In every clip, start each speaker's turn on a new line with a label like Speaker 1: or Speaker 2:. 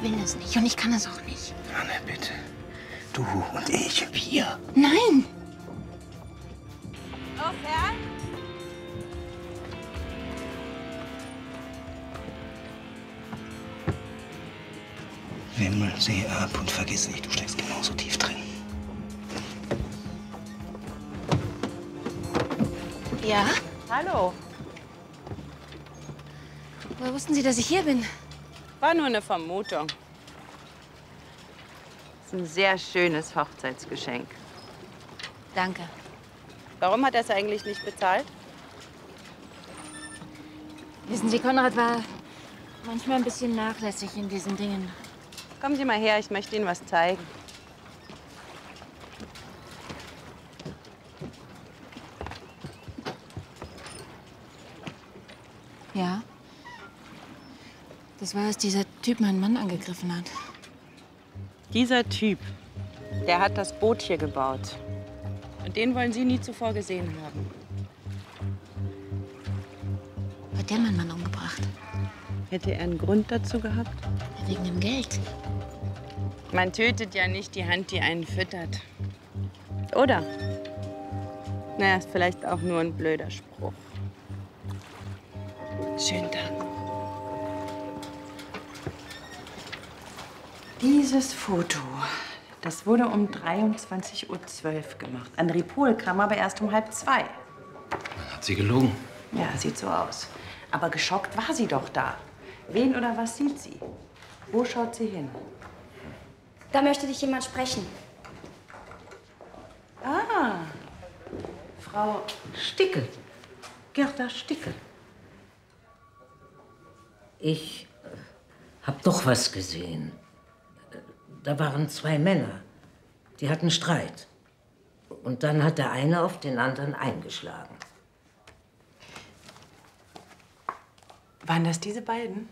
Speaker 1: will das nicht und ich kann es auch nicht.
Speaker 2: Anne, bitte. Du und ich, wir.
Speaker 1: Nein!
Speaker 3: Los, Herr!
Speaker 2: Wimmel, seh ab und vergiss nicht, du steckst genauso tief drin.
Speaker 1: Ja?
Speaker 3: Hallo.
Speaker 1: Woher wussten Sie, dass ich hier bin?
Speaker 3: War nur eine Vermutung. Das ist ein sehr schönes Hochzeitsgeschenk.
Speaker 1: Danke.
Speaker 3: Warum hat er es eigentlich nicht bezahlt?
Speaker 1: Wissen Sie, Konrad war manchmal ein bisschen nachlässig in diesen Dingen.
Speaker 3: Kommen Sie mal her, ich möchte Ihnen was zeigen.
Speaker 1: Ja? Das war, als dieser Typ meinen Mann angegriffen hat.
Speaker 3: Dieser Typ, der hat das Boot hier gebaut. Und den wollen Sie nie zuvor gesehen haben.
Speaker 1: Hat der meinen Mann umgebracht?
Speaker 3: Hätte er einen Grund dazu gehabt?
Speaker 1: Ja, wegen dem Geld.
Speaker 3: Man tötet ja nicht die Hand, die einen füttert. Oder? Naja, ist vielleicht auch nur ein blöder Spruch. Schönen Tag.
Speaker 4: Dieses Foto, das wurde um 23:12 Uhr gemacht. André Pohl kam aber erst um 1:30.
Speaker 2: Hat sie gelogen?
Speaker 4: Ja, sieht so aus. Aber geschockt war sie doch da. Wen oder was sieht sie? Wo schaut sie hin?
Speaker 5: Da möchte dich jemand sprechen.
Speaker 4: Ah, Frau Stickel. Gerda Stickel.
Speaker 6: Ich hab doch was gesehen. Da waren zwei Männer. Die hatten Streit. Und dann hat der eine auf den anderen eingeschlagen.
Speaker 4: Waren das diese beiden?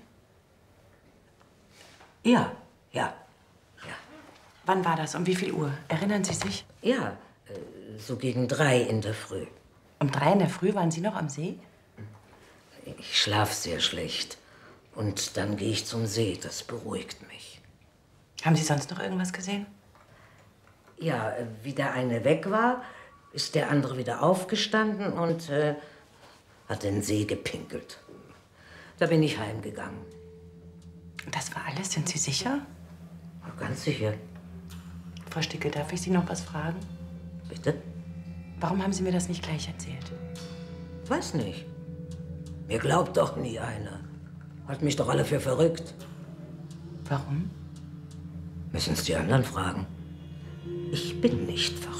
Speaker 6: Ja, ja.
Speaker 4: Wann war das? Um wie viel Uhr? Erinnern Sie sich?
Speaker 6: Ja, so gegen 3 in der Früh.
Speaker 4: Um 3 in der Früh waren Sie noch am See?
Speaker 6: Ich schlaf sehr schlecht. Und dann gehe ich zum See. Das beruhigt mich.
Speaker 4: Haben Sie sonst noch irgendwas gesehen?
Speaker 6: Ja, wie der eine weg war, ist der andere wieder aufgestanden und hat in den See gepinkelt. Da bin ich heimgegangen.
Speaker 4: Das war alles? Sind Sie sicher?
Speaker 6: Ganz sicher.
Speaker 4: Frau Stickel, darf ich Sie noch was fragen?
Speaker 6: Bitte?
Speaker 4: Warum haben Sie mir das nicht gleich erzählt?
Speaker 6: Weiß nicht. Mir glaubt doch nie einer. Hat mich doch alle für verrückt.
Speaker 4: Warum?
Speaker 6: Müssen es die anderen fragen. Ich bin nicht verrückt.